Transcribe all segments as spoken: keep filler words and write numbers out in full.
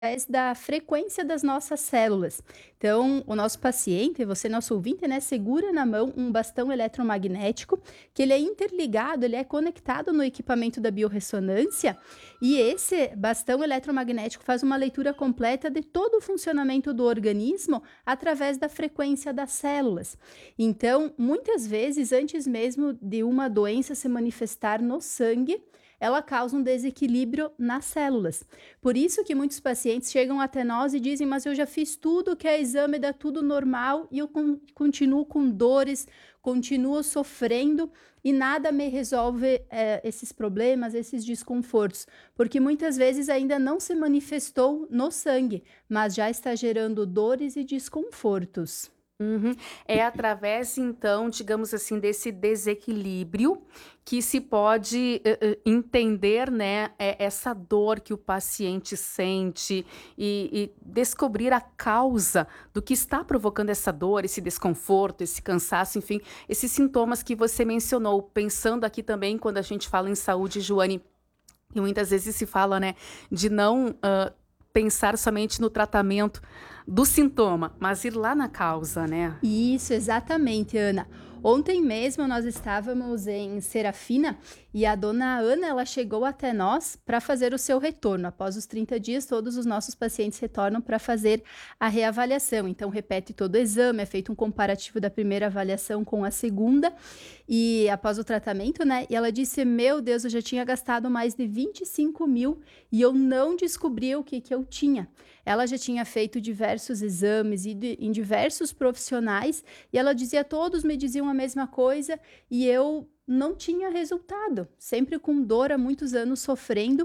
através da frequência das nossas células. Então, o nosso paciente, você, nosso ouvinte, né, segura na mão um bastão eletromagnético, que ele é interligado, ele é conectado no equipamento da biorressonância, e esse bastão eletromagnético faz uma leitura completa de todo o funcionamento do organismo através da frequência das células. Então, muitas vezes, antes mesmo de uma doença se manifestar no sangue, ela causa um desequilíbrio nas células. Por isso que muitos pacientes chegam até nós e dizem, mas eu já fiz tudo que é exame, dá tudo normal e eu con- continuo com dores, continuo sofrendo e nada me resolve eh, esses problemas, esses desconfortos, porque muitas vezes ainda não se manifestou no sangue, mas já está gerando dores e desconfortos. Uhum. É através, então, digamos assim, desse desequilíbrio que se pode eh, eh, entender, né, eh, essa dor que o paciente sente e, e descobrir a causa do que está provocando essa dor, esse desconforto, esse cansaço, enfim, esses sintomas que você mencionou. Pensando aqui também, quando a gente fala em saúde, Joane, e muitas vezes se fala, né, de não ah, pensar somente no tratamento do sintoma, mas ir lá na causa, né? Isso, exatamente, Ana. Ontem mesmo nós estávamos em Serafina e a dona Ana, ela chegou até nós para fazer o seu retorno. Após os trinta dias, todos os nossos pacientes retornam para fazer a reavaliação. Então, repete todo o exame, é feito um comparativo da primeira avaliação com a segunda e após o tratamento, né? E ela disse, meu Deus, eu já tinha gastado mais de vinte e cinco mil e eu não descobri o que que eu tinha. Ela já tinha feito diversos exames e de, em diversos profissionais e ela dizia, todos me diziam a mesma coisa e eu não tinha resultado, sempre com dor há muitos anos sofrendo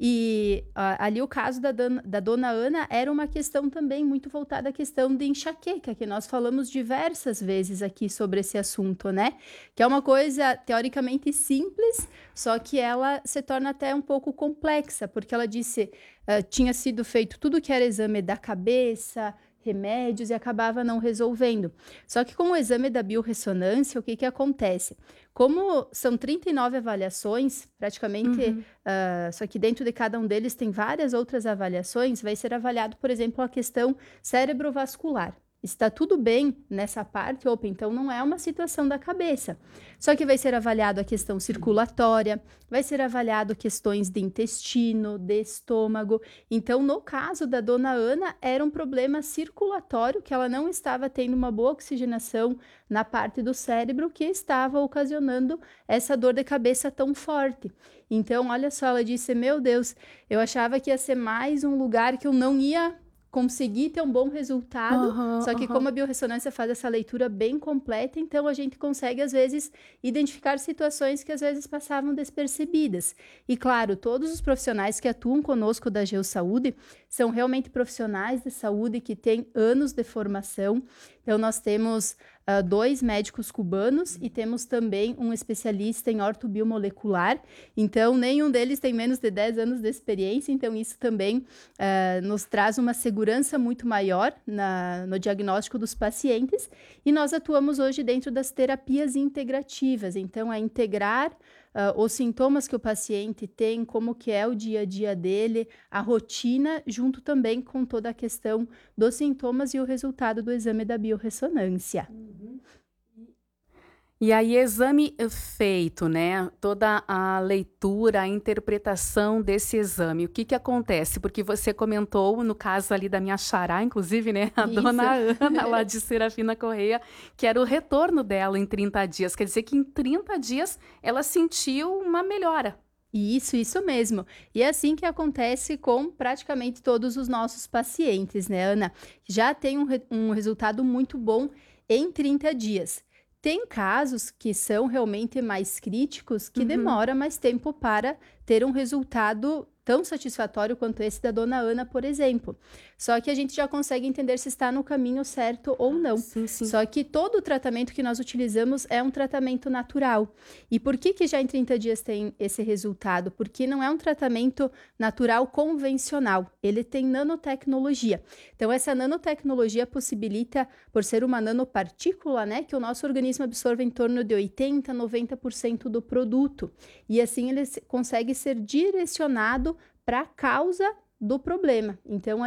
e ah, ali o caso da, dona- da dona Ana era uma questão também muito voltada à questão de enxaqueca, que nós falamos diversas vezes aqui sobre esse assunto, né? Que é uma coisa teoricamente simples, só que ela se torna até um pouco complexa, porque ela disse Uh, tinha sido feito tudo que era exame da cabeça, remédios e acabava não resolvendo. Só que com o exame da biorressonância, o que que acontece? Como são trinta e nove avaliações, praticamente, Uhum. uh, só que dentro de cada um deles tem várias outras avaliações, vai ser avaliado, por exemplo, a questão cerebrovascular. Está tudo bem nessa parte, opa, então não é uma situação da cabeça. Só que vai ser avaliado a questão circulatória, vai ser avaliado questões de intestino, de estômago. Então, no caso da dona Ana, era um problema circulatório, que ela não estava tendo uma boa oxigenação na parte do cérebro, que estava ocasionando essa dor de cabeça tão forte. Então, olha só, ela disse: Meu Deus, eu achava que ia ser mais um lugar que eu não ia conseguir ter um bom resultado, Aham, só que como aham. a biorressonância faz essa leitura bem completa, então a gente consegue, às vezes, identificar situações que às vezes passavam despercebidas. E claro, todos os profissionais que atuam conosco da Geossaúde são realmente profissionais de saúde que têm anos de formação. Então, nós temos uh, dois médicos cubanos e temos também um especialista em ortobiomolecular. Então, nenhum deles tem menos de dez anos de experiência, então isso também uh, nos traz uma segurança muito maior na, no diagnóstico dos pacientes. E nós atuamos hoje dentro das terapias integrativas, então, é integrar Uh, os sintomas que o paciente tem, como que é o dia a dia dele, a rotina, junto também com toda a questão dos sintomas e o resultado do exame da biorressonância. E aí, exame eh, feito, né? Toda a leitura, a interpretação desse exame. O que que acontece? Porque você comentou, no caso ali da minha xará, inclusive, né? A Isso. dona Ana, lá de Serafina Correia, que era o retorno dela em trinta dias. Quer dizer que em trinta dias ela sentiu uma melhora. Isso, isso mesmo. E é assim que acontece com praticamente todos os nossos pacientes, né, Ana? Já tem um, re- um resultado muito bom em trinta dias. Tem casos que são realmente mais críticos, que Uhum. demora mais tempo para ter um resultado tão satisfatório quanto esse da dona Ana, por exemplo. Só que a gente já consegue entender se está no caminho certo ou Ah, não. sim, sim. Só que todo o tratamento que nós utilizamos é um tratamento natural. E por que que já em trinta dias tem esse resultado? Porque não é um tratamento natural convencional, ele tem nanotecnologia. Então, essa nanotecnologia possibilita, por ser uma nanopartícula, né, que o nosso organismo absorva em torno de oitenta, noventa por cento do produto. E assim ele se- consegue ser direcionado para a causa do problema. Então,